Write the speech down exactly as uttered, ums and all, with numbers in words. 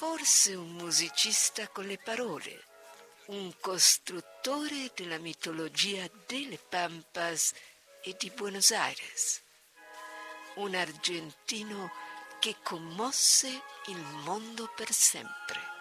forse un musicista con le parole, un costruttore della mitologia delle Pampas e di Buenos Aires, un argentino che commosse il mondo per sempre.